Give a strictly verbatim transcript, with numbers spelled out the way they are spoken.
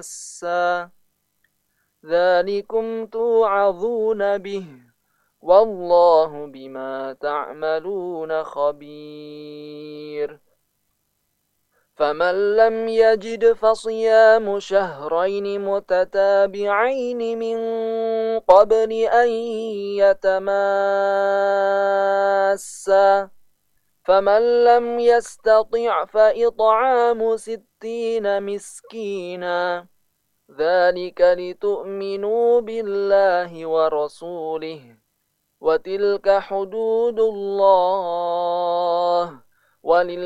السَّاعَةِ ذَلِكُمْ تُوعَظُونَ بِهِ وَاللَّهُ بِمَا تَعْمَلُونَ خَبِيرٌ فَمَنْ لَمْ يَجِدْ فَصِيَامُ شَهْرَيْنِ مُتَتَابِعَيْنِ مِنْ قَبْلِ أَنْ يَتَمَاسَّا فَمَنْ لَمْ يَسْتَطِعْ فَإِطْعَامُ سِتِّينَ مِسْكِينًا ذَلِكَ لِتُؤْمِنُوا بِاللَّهِ وَرَسُولِهِ وَتِلْكَ حُدُودُ اللَّهِ